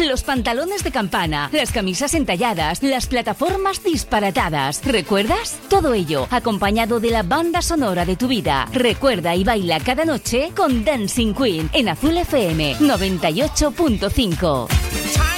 los pantalones de campana, las camisas entalladas, las plataformas disparatadas. ¿Recuerdas? Todo ello acompañado de la banda sonora de tu vida. Recuerda y baila cada noche con Dancing Queen en Azul FM 98.5.